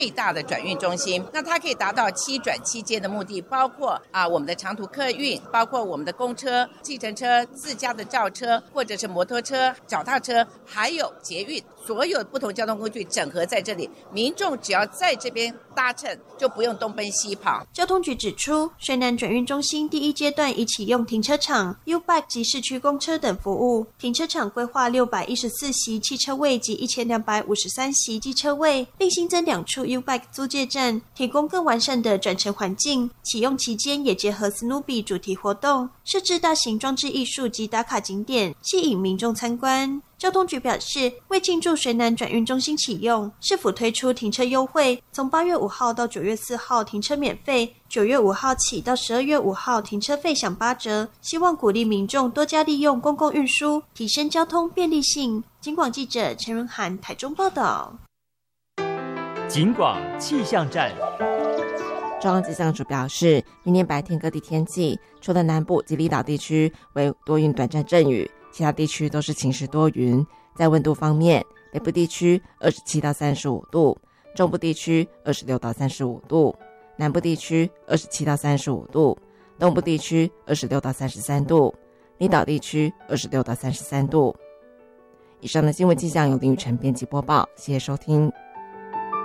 最大的转运中心，那它可以达到7转7接的目的，包括我们的长途客运，包括我们的公车、计程车、自家的轿车，或者是摩托车、脚踏车，还有捷运，所有不同交通工具整合在这里，民众只要在这边搭乘，就不用东奔西跑。 交通局指出，水南转运中心第一阶段已启用停车场、U-Bike 及市区公车等服务。停车场规划614席汽车位及1253席机车位，并新增2处 U-Bike 租借站，提供更完善的转乘环境。启用期间也结合 Snoopy 主题活动，设置大型装置艺术及打卡景点，吸引民众参观。交通局表示，为庆祝水南转运中心启用，市府推出停车优惠，从8月5号到9月4号停车免费，9月5号起到12月5号停车费享8折，希望鼓励民众多加利用公共运输，提升交通便利性。警广记者陈润涵台中报道。 警广气象站。 中央气象署表示，明天白天各地天气，除了南部及离岛地区为多云短暂阵雨，其他地区都是晴时多云。在温度方面，北部地区27到35度，中部地区26到35度，南部地区27到35度，东部地区26到33度，离岛地区26到33度。以上的新闻气象由林雨晨编辑播报，谢谢收听。